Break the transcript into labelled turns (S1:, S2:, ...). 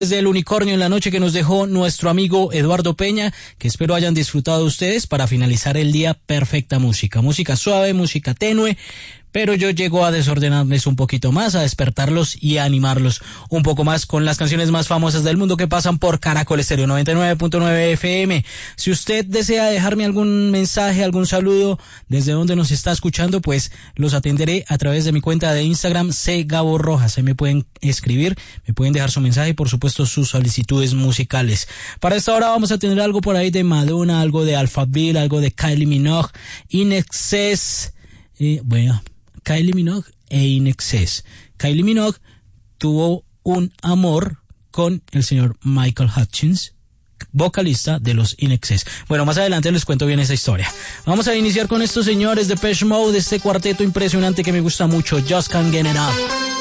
S1: Desde el Unicornio en la Noche que nos dejó nuestro amigo Eduardo Peña, que espero hayan disfrutado ustedes para finalizar el día. Perfecta música, música suave, música tenue, pero yo llego a desordenarles un poquito más, a despertarlos y a animarlos un poco más con las canciones más famosas del mundo que pasan por Caracol Estéreo 99.9 FM. Si usted desea dejarme algún mensaje, algún saludo desde donde nos está escuchando, pues los atenderé a través de mi cuenta de Instagram, cgaborrojas. Ahí me pueden escribir, me pueden dejar su mensaje y por supuesto sus solicitudes musicales. Para esta hora vamos a tener algo por ahí de Madonna, algo de Alphaville, algo de Kylie Minogue, In Excess, Kylie Minogue e In Excess. Kylie Minogue tuvo un amor con el señor Michael Hutchins, vocalista de los In Excess. Bueno, más adelante les cuento bien esa historia. Vamos a iniciar con estos señores de Depeche Mode, este cuarteto impresionante que me gusta mucho, Just Can't Get Enough.